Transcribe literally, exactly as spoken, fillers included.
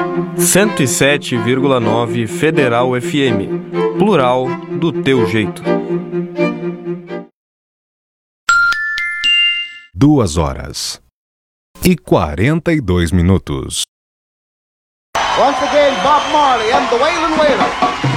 cento e sete vírgula nove Federal F M. Plural do teu jeito. Duas horas e quarenta e dois minutos. Once again, Bob Marley and the Wailin' Wailers.